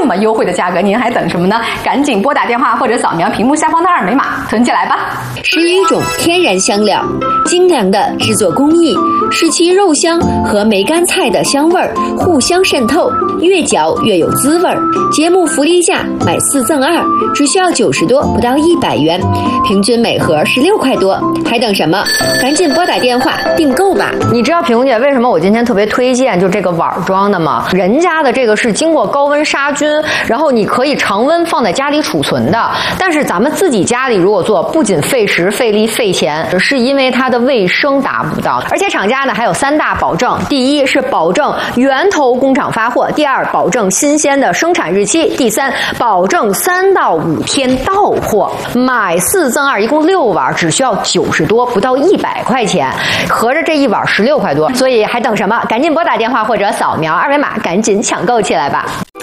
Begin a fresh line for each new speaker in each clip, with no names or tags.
么优惠的价格，您还等什么呢？赶紧拨打电话或者扫描屏幕下方的2维码存起来吧。
11种天然香料，精良的制作工艺，使其肉香和梅干菜的香味儿互相渗透，越嚼越有滋味儿。节目福利价，买4赠2，只需要90多，不到100元，平均每盒16块多，还等什么？赶紧拨打电话订购吧。
你知道萍姐为什么我今天特别推荐就这个碗装的吗？人家的这个是经过高温杀菌，然后你可以常温放在家里储存的。但是咱们自己家里如果做，不仅费时费力费钱，是因为它的卫生达不到。而且厂家呢还有3大保证：第一是保证源头工厂发货；第二保证新鲜的生产日期；第三保证3到5天到货。买4赠2，一共6碗，只需要90多，不到100块钱，合着这一碗16块多。所以还等什么？赶紧拨打电话或者扫描2维码，赶紧抢购起来吧。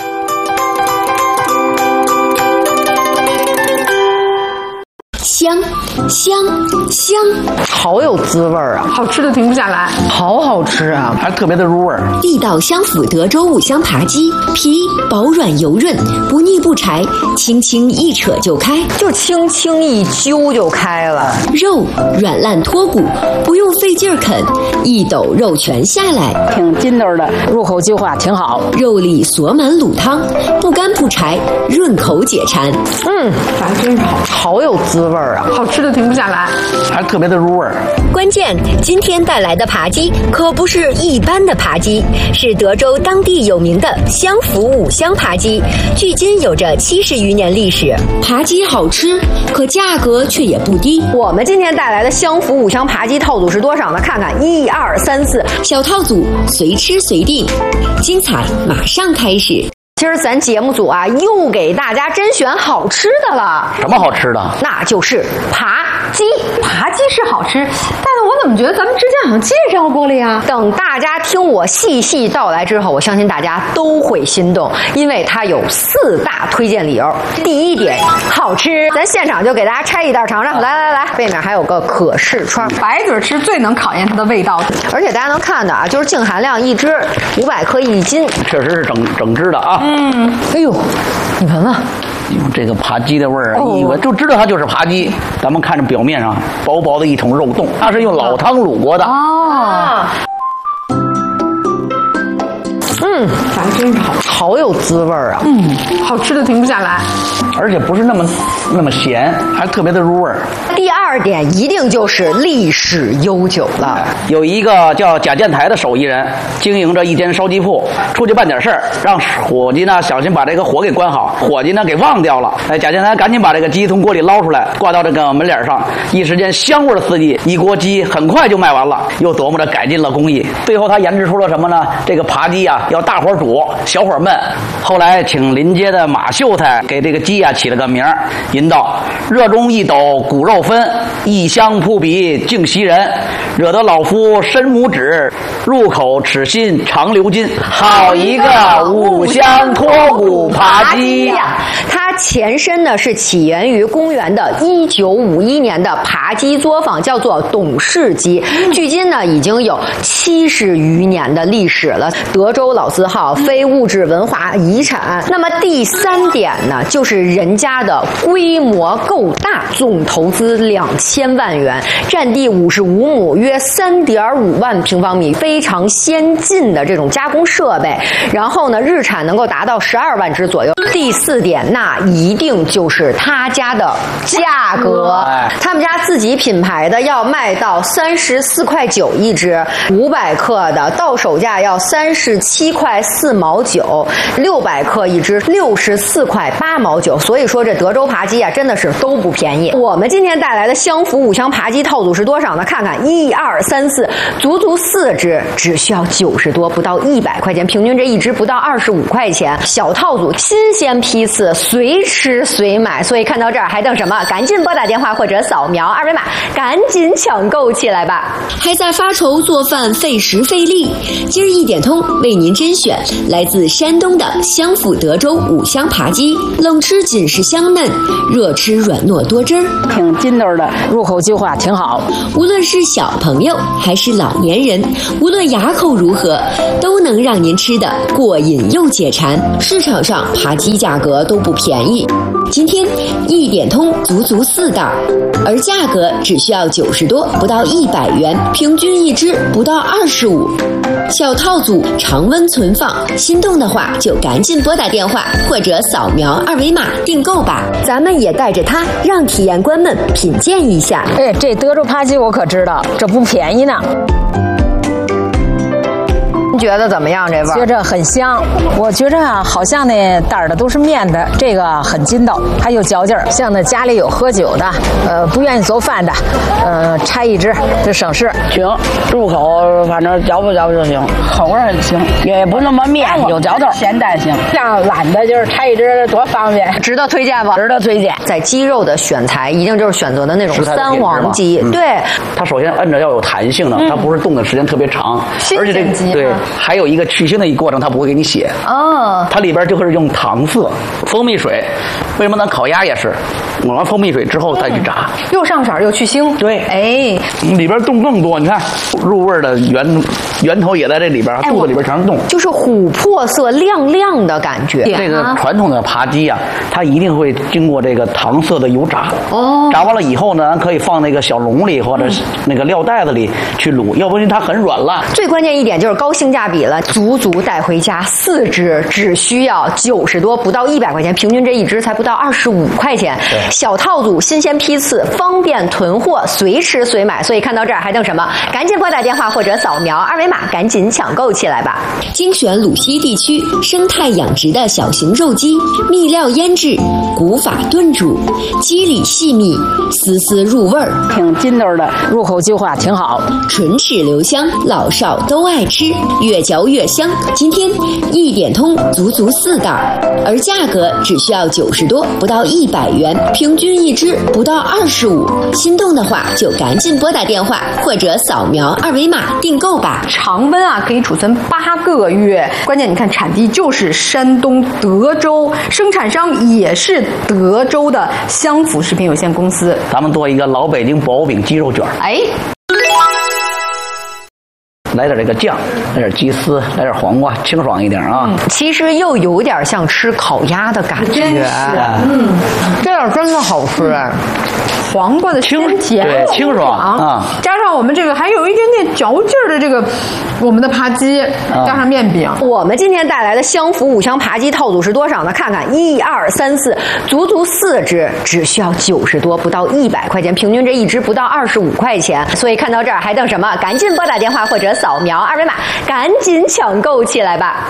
香香香，
好有滋味啊！
好吃的停不下来，
好好吃啊，
还特别的入味儿。
地道相府德州五香扒鸡，皮薄软油润，不腻不柴，轻轻一扯就开，
就轻轻一揪就开了。
肉软烂脱骨，不用费劲儿啃，一抖肉全下来，
挺筋道的，入口即化，挺好。
肉里锁满卤汤，不干不柴，润口解馋。
还真是
好有滋味啊！
好吃的停不下来，
还特别的入味儿。
关键今天带来的扒鸡可不是一般的扒鸡，是德州当地有名的相府五香扒鸡，距今有着70余年历史。扒鸡好吃，可价格却也不低。
我们今天带来的相府五香扒鸡套组是多少呢？看看1、2、3、4，
小套组随吃随定，精彩马上开始。
今儿咱节目组啊，又给大家甄选好吃的了。
什么好吃的？
那就是扒鸡。
扒鸡是好吃，但是我怎么觉得咱们之前好像介绍过了呀？
等大家听我细细道来之后，我相信大家都会心动，因为它有4大推荐理由。第一点，好吃，咱现场就给大家拆一袋尝尝。来，背面还有个可视窗，
白嘴吃最能考验它的味道。
而且大家能看到啊，就是净含量1只500克1斤，
确实是整只的啊。
哎呦，你闻闻。
这个扒鸡的味儿，一闻就知道它就是扒鸡。咱们看着表面上薄薄的一桶肉冻，它是用老汤卤过的。
还真是
好有滋味啊！
好吃的停不下来，
而且不是那么咸，还特别的入味儿。
第2点一定就是历史悠久了。
有一个叫贾建台的手艺人，经营着一间烧鸡铺，出去办点事儿，让伙计呢小心把这个火给关好，伙计呢给忘掉了。贾建台赶紧把这个鸡从锅里捞出来，挂到这个门脸上，一时间香味四溢，一锅鸡很快就卖完了，又琢磨着改进了工艺。最后他研制出了什么呢？这个扒鸡啊，要大火煮，小火焖。后来请临街的马秀才给这个鸡啊起了个名儿，吟道：热中一斗骨肉分，异香扑鼻竟袭人，惹得老夫伸拇指，入口齿心长流金。好一个五香脱骨扒鸡呀！
它前身呢是起源于公元的1951年的扒鸡作坊，叫做董氏鸡，距今呢已经有70余年的历史了，德州老字号，非物质文化遗产。那么第3点呢，就是人家的规模够大，总投资2000万元，占地55亩，约3.5万平方米，非常先进的这种加工设备。然后呢，日产能够达到12万只左右。第4点，那一定就是他家的价格，他们家自己品牌的要卖到34块9一只，500克的到手价要37块4毛9，600克一只64块8毛9。所以说这德州扒鸡啊，真的是都不便宜。我们今天带来的相府五香扒鸡套组是多少呢？看看1、2、3、4，足4只，只需要90多，不到100块钱，平均这一只不到25块钱。小套组新鲜批次随吃随买，所以看到这儿还等什么？赶紧拨打电话或者扫描二维码，赶紧抢购起来吧！
还在发愁做饭费时费力？今儿一点通为您甄选来自山东的湘府德州五香扒鸡，冷吃紧实香嫩，热吃软糯多汁儿，
挺筋道的，入口即化，挺好。
无论是小朋友还是老年人，无论牙口如何，都能让您吃得过瘾又解馋。市场上扒鸡价格都不便宜，今天一点通足4袋，而价格只需要90多，不到100元，平均一只不到25。小套组常温存放，心动的话就赶紧拨打电话或者扫描二维码订购吧。
咱们也带着它，让体验官们品鉴一下。
哎，这德州扒鸡我可知道，这不便宜呢。
您觉得怎么样？这味儿？
觉着很香。我觉着啊，好像那袋儿的都是面的，这个很筋道，还有嚼劲儿。像那家里有喝酒的，不愿意做饭的，拆一只就省事。
行，入口反正嚼不嚼就行，口味儿行，也不那么面，有嚼头，咸淡行。像懒的，就是拆一只多方便，
值得推荐吧？
值得推荐。
在鸡肉的选材，一定就是选择的那种三黄鸡，对，
它首先摁着要有弹性的，它不是冻的时间特别长，而且这个对。还有一个去腥的一个过程，它不会给你写
哦，
它里边就会用糖色、蜂蜜水。为什么咱烤鸭也是抹完蜂蜜水之后再去炸，
又上色又去腥。
对，
哎，
里边冻更多。你看入味的源头也在这里边，肚子里边全是冻，
就是琥珀色亮亮的感觉。
这个传统的扒鸡啊，它一定会经过这个糖色的油炸。哦，炸完了以后呢，咱可以放那个小笼里或者那个料袋子里去卤，要不然它很软烂。
最关键一点就是高性价比了，足带回家4只，只需要90多，不到100块钱，平均这一只才不到25块钱。小套组新鲜批次，方便囤货，随吃随买。所以看到这儿还等什么？赶紧拨打电话或者扫描二维码，赶紧抢购起来吧！
精选鲁西地区生态养殖的小型肉鸡，秘料腌制，古法炖煮，肌理细密，丝丝入味儿，
挺筋道的，入口即化，挺好，
唇齿留香，老少都爱吃，越嚼越香。今天一点通足4袋，而价格只需要90多，不到100元，平均一只不到25。心动的话就赶紧拨打电话或者扫描二维码订购吧。
常温啊可以储存8个月，关键你看产地就是山东德州，生产商也是德州的湘府食品有限公司。
咱们做一个老北京薄饼鸡肉卷，
哎。
来点这个酱，来点鸡丝，来点黄瓜，清爽一点啊。
其实又有点像吃烤鸭的感觉，这样真的好吃。
黄瓜的鲜甜，
对，清爽啊，
加上我们这个还有一点点嚼劲儿的这个我们的扒鸡，加上面饼。
我们今天带来的湘府五香扒鸡套组是多少呢？看看1、2、3、4，足4只，只需要90多，不到100块钱，平均这一只不到25块钱。所以看到这儿还等什么？赶紧拨打电话或者扫描二维码，赶紧抢购起来吧！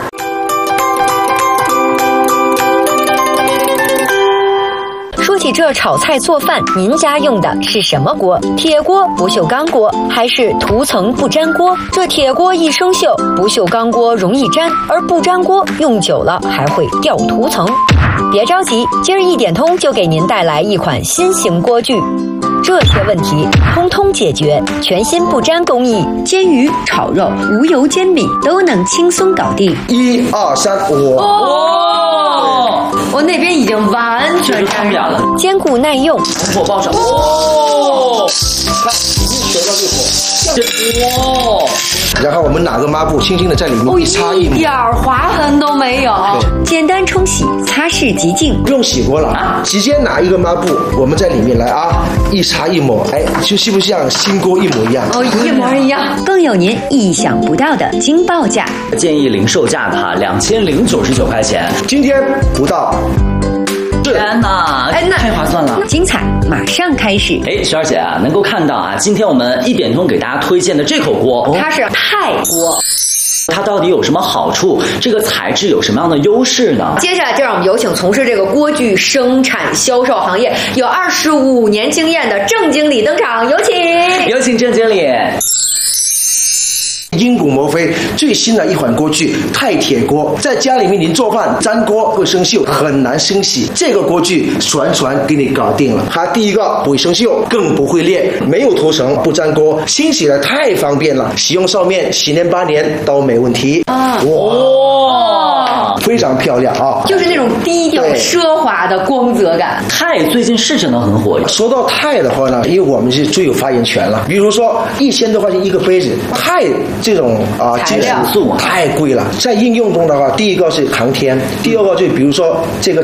说起这炒菜做饭，您家用的是什么锅？铁锅、不锈钢锅，还是涂层不粘锅？这铁锅易生锈，不锈钢锅容易粘，而不粘锅用久了还会掉涂层。别着急，今儿一点通就给您带来一款新型锅具。这些问题通通解决，全新不粘工艺，煎鱼、炒肉、无油煎饼都能轻松搞定。
1、2、3，
我那边已经完全看扁了，坚固耐用，
火爆手哦，看学到这火，哇！然后我们拿个抹布，轻轻的在里面一擦一抹，
一点划痕都没有。简单冲洗，擦拭即净，
不用洗锅了，直接拿一个抹布，我们在里面来啊，一擦一抹，哎，就是不是像新锅一模一样？
哦，一模一样。更有您意想不到的惊报价，
建议零售价哈2099块钱，
今天不到。
天哪，太划算了！
精彩马上开始。
雪儿姐啊，能够看到啊，今天我们一点通给大家推荐的这口锅，
它是钛锅。
它到底有什么好处？这个材质有什么样的优势呢？
接下来就让我们有请从事这个锅具生产销售行业有25年经验的郑经理登场，有请。
有请郑经理。
因骨磨飞最新的一款锅具钛铁锅，在家里面您做饭粘锅会生锈，很难清洗，这个锅具传给你搞定了。它第一个不会生锈，更不会裂，没有涂层，不粘锅，清洗的太方便了，洗用上面10年8年都没问题啊！哇，非常漂亮啊！
就是那种低调奢华的光泽感。
钛最近是真的很火。
说到钛的话呢，因为我们是最有发言权了。比如说1000多块钱一个杯子，钛这种金属素太贵了。在应用中的话，第一个是航天，第二个就比如说这个